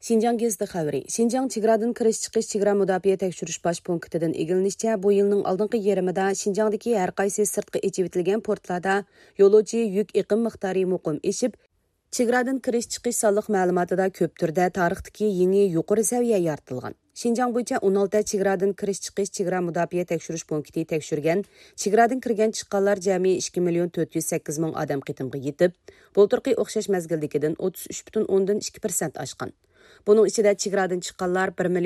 Шинжаң гезити xabari. Шинжаң чеградан кirish-chiqish chegara mudofaa tekshirish bosh punktidan egilinishcha, bu yilning oldingi yerimida Шинжаңдagi har qaysi sirtqi echib etilgan portlarda yo'lovchi yuk iqim miqdori muqim eshib, chegaradan kirish-chiqish sonliq ma'lumotida ko'p turda tarixdagi yangi yuqori saviya yaratilgan. Шинжаң bo'yicha 16 chegaradan kirish-chiqish chegara mudofaa tekshirish punkti tekshirgan, chegaradan kirgan chiqqanlar jami 2,408,000 odam qitimga yetib, bulturqi o'xshash mazgildagidan 33,2% oshgan. Bunun içinde chegaradan chiqqanlar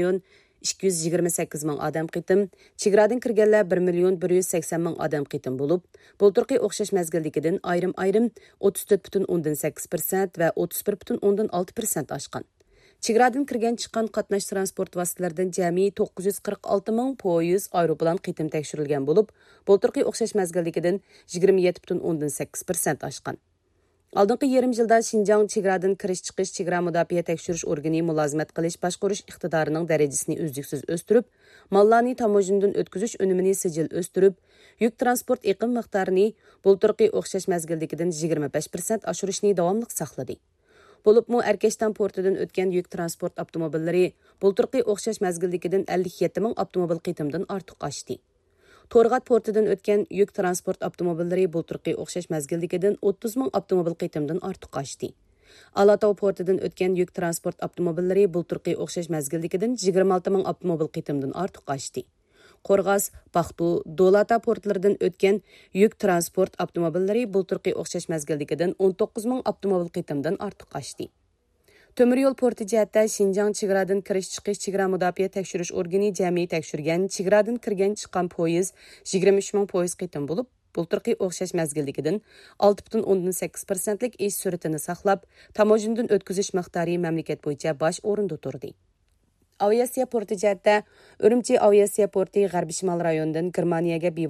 1,228,000 odam qitim, chegaradan kirganlar 1,180,000 odam qitim bo'lib, bulturqi o'xshash mazgildagidan ayrim 34,8% va 31,6% oshgan. Chegaradan kirgan chiqqan qatnash transport vositalaridan jami 946,000 poyez, aeroplan qitim tekshirilgan bo'lib, bulturqi o'xshash mazgildagidan 27,8% oshgan. Алдыңғы yerim yilda Шинжаң chegaradan kirish-chiqish chegara mudofaa tekshirish organi mulozimat qilish boshqarish iqtidorining darajasini uzluksiz o'stirib, mallarni tamojindan o'tkazish unumini sijil o'stirib, yuk transport iqim miqdorini bulturqi o'xshash mazgildagidan 25% oshirishni davomli saqladi. Bo'libmi Erkashtan portidan o'tgan yuk transport avtomobillari bulturqi o'xshash mazgildagidan 57,000 avtomobil qitimdan ortiq oshdi. Torg'at portidan o'tgan yuk transport avtomobillari bulturqi o'xshash mazgildagidan 30,000 avtomobil qitimdan ortiq oshdi. Alatov portidan o'tgan yuk transport avtomobillari bulturqi o'xshash mazgildagidan 26,000 avtomobil qitimdan ortiq oshdi. Qo'rg'as, Baxtu, Dolata portlaridan o'tgan yuk transport avtomobillari bulturqi o'xshash mazgildagidan 19,000 avtomobil qitimdan ortiq oshdi. Temir yo'l porti jihatda Шинжаң chegaradan kirish-chiqish chegara mudofaa tekshirish organi jami tekshirgan chegaradan kirgan chiqqan poyez 23,000 poyez qitim bo'lib, bulturqi o'xshash mazgildagidan 6,8%lik ish sur'atini saqlab, tamojindan o'tkazish miqdori mamlakat bo'yicha bosh o'rinda turdi. Aviasiya porti jihatda Urumchi aviasiya porti G'arbiy Shimol rayonidan Germaniyaga